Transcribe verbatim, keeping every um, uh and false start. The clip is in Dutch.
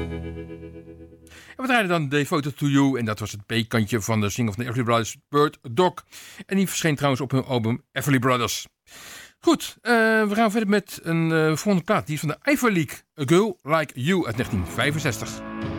En we draaiden dan Devoted to You. En dat was het B-kantje van de single van de Everly Brothers, Bird Dog. En die verscheen trouwens op hun album Everly Brothers. Goed, uh, we gaan verder met een uh, volgende plaat. Die is van de Ivor League. A Girl Like You uit negentien vijfenzestig.